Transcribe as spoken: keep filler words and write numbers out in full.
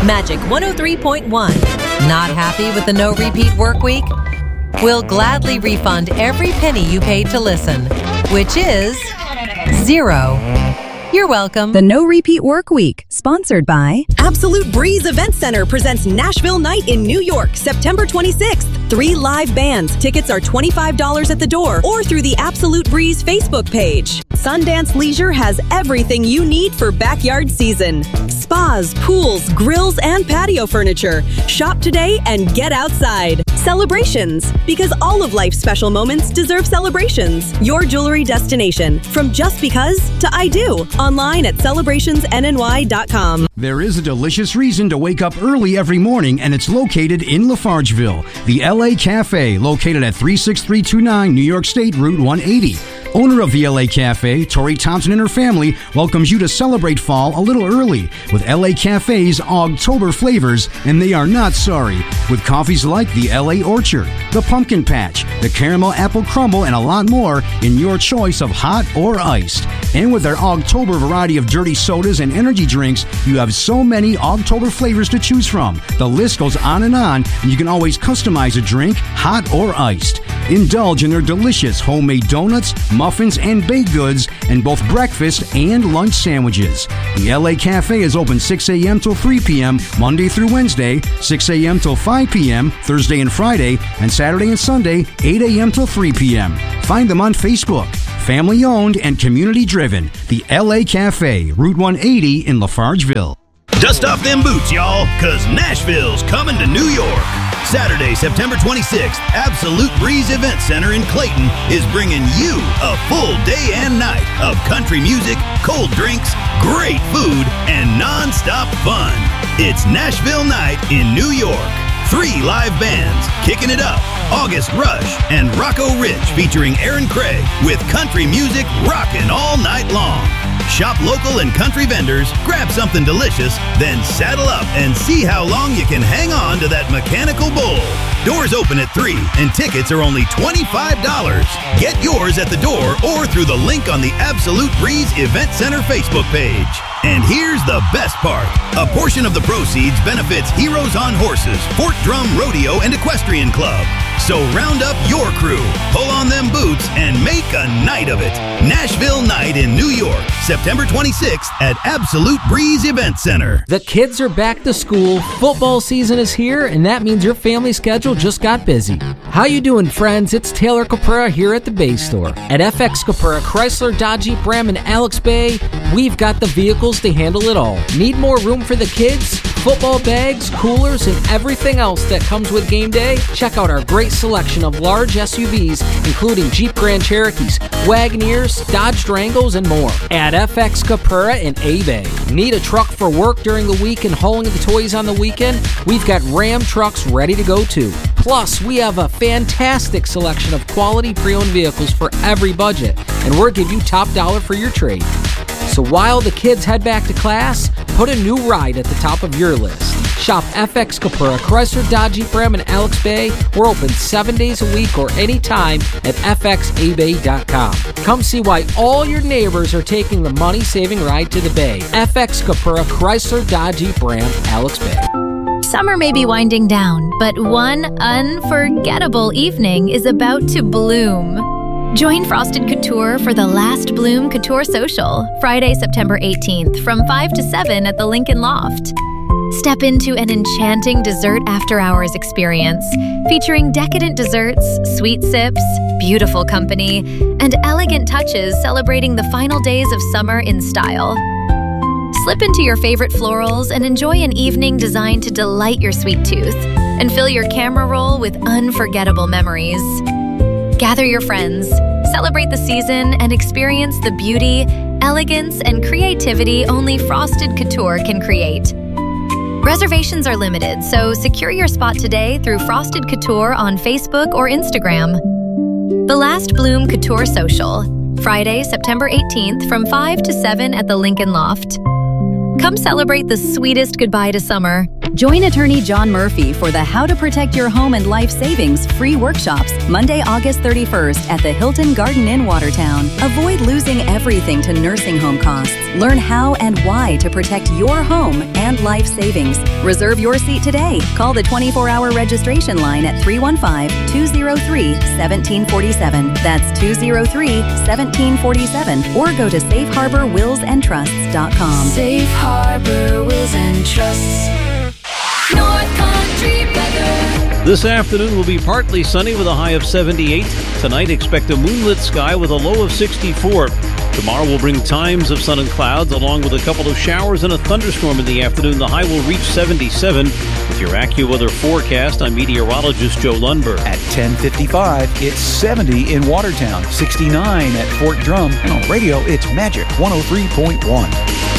Magic one oh three point one. Not happy with the no repeat work week? We'll gladly refund every penny you paid to listen, which is zero. You're welcome. The No Repeat Work Week, sponsored by Absolute Breeze Event Center presents Nashville Night in New York, September twenty-sixth. Three live bands. Tickets are twenty-five dollars at the door or through the Absolute Breeze Facebook page. Sundance Leisure has everything you need for backyard season. Spas, pools, grills, and patio furniture. Shop today and get outside. Celebrations, because all of life's special moments deserve celebrations. Your jewelry destination, from just because to I do. Online at celebrations n n y dot com. There is a delicious reason to wake up early every morning, and it's located in Lafargeville. The L A Cafe, located at three six three two nine New York State Route one eighty. Owner of the L A Cafe, Tori Thompson and her family, welcomes you to celebrate fall a little early with L A Cafe's Ogtober flavors, and they are not sorry. With coffees like the L A Orchard, the Pumpkin Patch, the Caramel Apple Crumble, and a lot more in your choice of hot or iced. And with their Ogtober variety of dirty sodas and energy drinks, you have so many Ogtober flavors to choose from. The list goes on and on, and you can always customize a drink, hot or iced. Indulge in their delicious homemade donuts, muffins, and baked goods, and both breakfast and lunch sandwiches. The L A Cafe is open six a.m. till three p.m. Monday through Wednesday, six a.m. till five p.m. Thursday and Friday, and Saturday and Sunday, eight a.m. till three p.m. Find them on Facebook. Family owned and community driven. The L A Cafe, Route one eighty in Lafargeville. Dust off them boots, y'all, because Nashville's coming to New York. Saturday, September twenty-sixth, Absolute Breeze Event Center in Clayton is bringing you a full day and night of country music, cold drinks, great food, and non-stop fun. It's Nashville Night in New York. Three live bands kicking it up. August Rush and Rocco Rich featuring Aaron Craig with country music rocking all night long. Shop local and country vendors, grab something delicious, then saddle up and see how long you can hang on to that mechanical bull. Doors open at three and tickets are only twenty-five dollars. Get yours at the door or through the link on the Absolute Breeze Event Center Facebook page. And here's the best part. A portion of the proceeds benefits Heroes on Horses, Fort Drum Rodeo and Equestrian Club. So round up your crew, pull on them boots, and make a night of it. Nashville Night in New York, September twenty-sixth at Absolute Breeze Event Center. The kids are back to school, football season is here, and that means your family schedule just got busy. How you doing, friends? It's Taylor Capura here at the Bay Store. At F X Capura, Chrysler, Dodge, Jeep, Ram, and Alex Bay, we've got the vehicles to handle it all. Need more room for the kids? Football bags, coolers, and everything else that comes with game day? Check out our great selection of large S U Vs, including Jeep Grand Cherokees, Wagoneers, Dodge Durangos, and more. At F X Capura in A-Bay. Need a truck for work during the week and hauling the toys on the weekend? We've got Ram trucks ready to go too. Plus, we have a fantastic selection of quality pre-owned vehicles for every budget, and we'll give you top dollar for your trade. So while the kids head back to class, put a new ride at the top of your list. Shop F X Capura, Chrysler, Dodge, Jeep, Ram, and Alex Bay. We're open seven days a week or anytime at f x a bay dot com. Come see why all your neighbors are taking the money-saving ride to the Bay. F X Capura, Chrysler, Dodge, Jeep, Ram, Alex Bay. Summer may be winding down, but one unforgettable evening is about to bloom. Join Frosted Couture for the Last Bloom Couture Social, Friday, September eighteenth from five to seven at the Lincoln Loft. Step into an enchanting dessert after-hours experience featuring decadent desserts, sweet sips, beautiful company, and elegant touches celebrating the final days of summer in style. Slip into your favorite florals and enjoy an evening designed to delight your sweet tooth and fill your camera roll with unforgettable memories. Gather your friends, celebrate the season, and experience the beauty, elegance, and creativity only Frosted Couture can create. Reservations are limited, so secure your spot today through Frosted Couture on Facebook or Instagram. The Last Bloom Couture Social, Friday, September eighteenth from five to seven at the Lincoln Loft. Come celebrate the sweetest goodbye to summer Join attorney John Murphy for the How to Protect Your Home and Life Savings free workshops Monday, August thirty-first at the Hilton Garden Inn, Watertown. Avoid losing everything to nursing home costs. Learn how and why to protect your home and life savings. Reserve your seat today. Call the twenty-four hour registration line at three one five, two oh three, one seven four seven. That's two oh three, one seven four seven. Or go to safe harbor wills and trusts dot com. Safe Harbor Wills and Trusts. North Country weather. This afternoon will be partly sunny with a high of seventy-eight. Tonight, expect a moonlit sky with a low of sixty-four. Tomorrow will bring times of sun and clouds, along with a couple of showers and a thunderstorm in the afternoon. The high will reach seventy-seven. With your AccuWeather forecast, I'm meteorologist Joe Lundberg. At ten fifty-five, it's seventy in Watertown, sixty-nine at Fort Drum, and on radio, it's Magic one oh three point one.